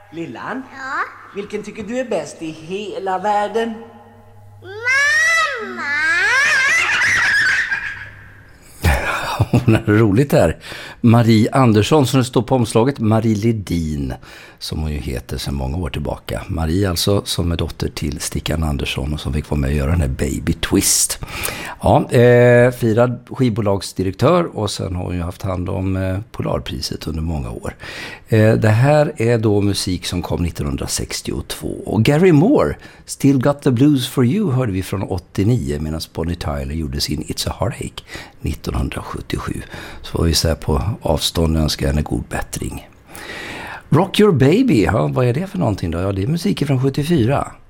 Lillan, Ja? vilken tycker du är bäst i hela världen? Mamma! Hon är roligt här. Marie Andersson som det står på omslaget. Marie Ledin som hon ju heter sedan många år tillbaka. Marie alltså som är dotter till Stickan Andersson och som fick vara med och göra den här Baby Twist. Ja, firad skivbolagsdirektör och sen har hon ju haft hand om Polarpriset under många år. Det här är då musik som kom 1962 och Gary Moore, Still Got the Blues for You hörde vi från 89 medan Bonnie Tyler gjorde sin It's a Heartache 1977. Så var vi så här på avstånd och önskar henne god bättring. Rock Your Baby, ja, vad är det för någonting då? Ja, det är musik från 74.